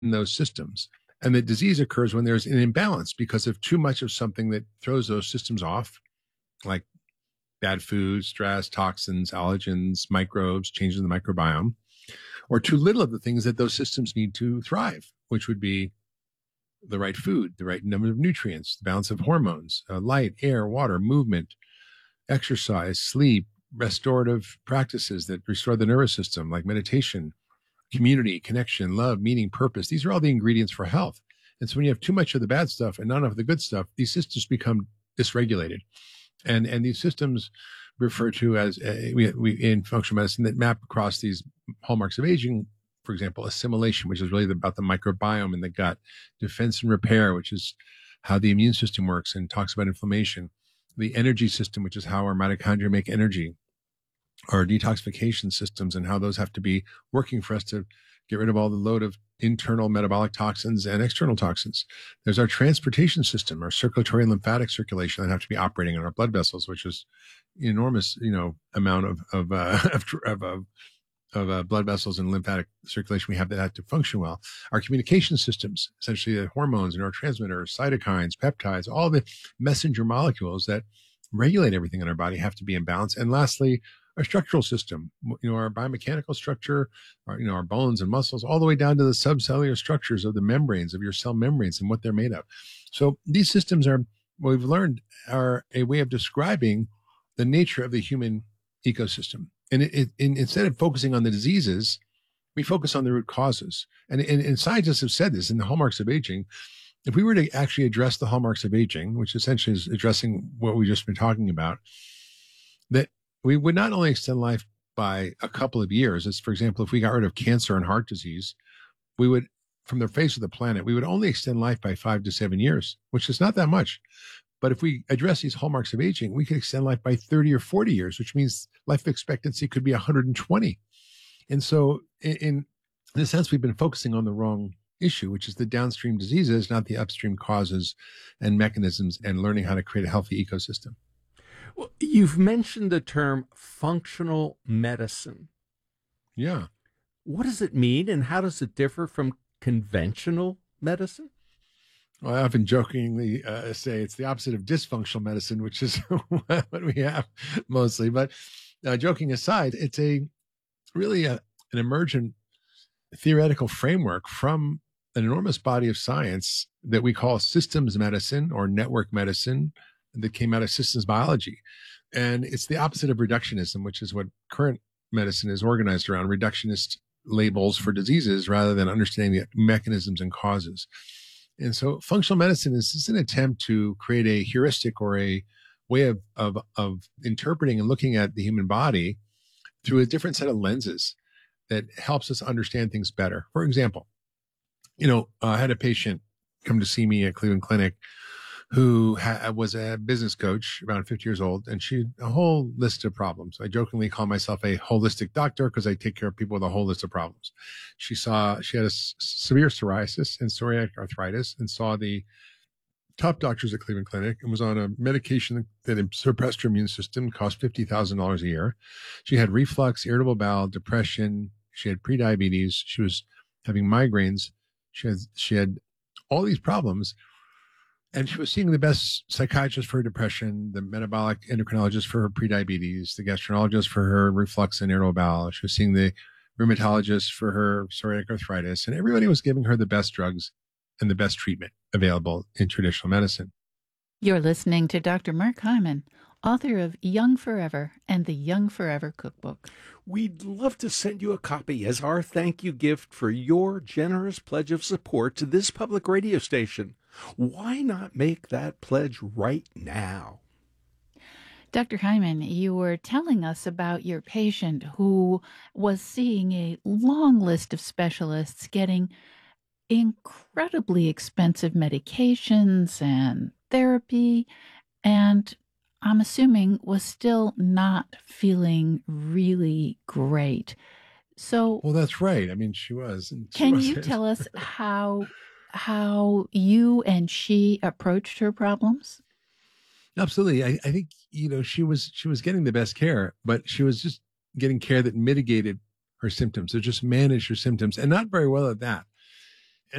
those systems. And the disease occurs when there's an imbalance because of too much of something that throws those systems off, like bad food, stress, toxins, allergens, microbes, changes in the microbiome, or too little of the things that those systems need to thrive, which would be the right food, the right number of nutrients, the balance of hormones, light, air, water, movement, exercise, sleep, restorative practices that restore the nervous system, like meditation, community, connection, love, meaning, purpose. These are all the ingredients for health. And so when you have too much of the bad stuff and not enough of the good stuff, these systems become dysregulated. And these systems referred to as we in functional medicine that map across these hallmarks of aging. For example, assimilation, which is really about the microbiome in the gut, defense and repair, which is how the immune system works and talks about inflammation, the energy system, which is how our mitochondria make energy, our detoxification systems and how those have to be working for us to get rid of all the load of internal metabolic toxins and external toxins. There's our transportation system, our circulatory and lymphatic circulation that have to be operating in our blood vessels, which is enormous, amount of blood vessels and lymphatic circulation we have that have to function well. Our communication systems, essentially the hormones, neurotransmitters, cytokines, peptides, all the messenger molecules that regulate everything in our body have to be in balance. And lastly, our structural system, our biomechanical structure, our bones and muscles, all the way down to the subcellular structures of the membranes of your cell membranes and what they're made of. So these systems what we've learned are a way of describing the nature of the human ecosystem. And instead of focusing on the diseases, we focus on the root causes. And scientists have said this in the hallmarks of aging. If we were to actually address the hallmarks of aging, which essentially is addressing what we've just been talking about, that we would not only extend life by a couple of years, as for example, if we got rid of cancer and heart disease, we would, from the face of the planet, we would only extend life by 5 to 7 years, which is not that much. But if we address these hallmarks of aging, we could extend life by 30 or 40 years, which means life expectancy could be 120. And so in a sense, we've been focusing on the wrong issue, which is the downstream diseases, not the upstream causes and mechanisms, and learning how to create a healthy ecosystem. Well, you've mentioned the term functional medicine. Yeah. What does it mean, and how does it differ from conventional medicine? Well, I often jokingly say it's the opposite of dysfunctional medicine, which is what we have mostly. But joking aside, it's really an emergent theoretical framework from an enormous body of science that we call systems medicine or network medicine that came out of systems biology. And it's the opposite of reductionism, which is what current medicine is organized around, reductionist labels for diseases rather than understanding the mechanisms and causes. And so functional medicine is an attempt to create a heuristic or a way of interpreting and looking at the human body through a different set of lenses that helps us understand things better. For example, I had a patient come to see me at Cleveland Clinic who was a business coach, around 50 years old, and she had a whole list of problems. I jokingly call myself a holistic doctor because I take care of people with a whole list of problems. She had a severe psoriasis and psoriatic arthritis, and saw the top doctors at Cleveland Clinic, and was on a medication that suppressed her immune system, cost $50,000 a year. She had reflux, irritable bowel, depression. She had prediabetes. She was having migraines. She had all these problems. And she was seeing the best psychiatrist for her depression, the metabolic endocrinologist for her prediabetes, the gastroenterologist for her reflux and irritable bowel. She was seeing the rheumatologist for her psoriatic arthritis, and everybody was giving her the best drugs and the best treatment available in traditional medicine. You're listening to Dr. Mark Hyman, author of Young Forever and the Young Forever Cookbook. We'd love to send you a copy as our thank you gift for your generous pledge of support to this public radio station. Why not make that pledge right now? Dr. Hyman, you were telling us about your patient who was seeing a long list of specialists, getting incredibly expensive medications and therapy, and I'm assuming was still not feeling really great. So, well, that's right. I mean, she was. Can you tell us how you and she approached her problems? Absolutely. I think, she was getting the best care, but she was just getting care that mitigated her symptoms. So just managed her symptoms, and not very well at that.